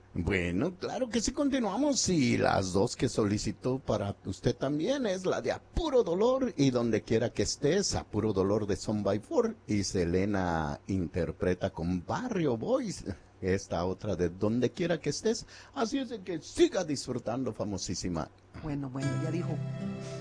Bueno, claro que sí, continuamos y las dos que solicitó para usted también es la de A Puro Dolor y Donde Quiera que Estés, A Puro Dolor de Son by Four y Selena interpreta con Barrio Boys esta otra de Donde Quiera que Estés, así es de que siga disfrutando, famosísima. Bueno, bueno, ya dijo.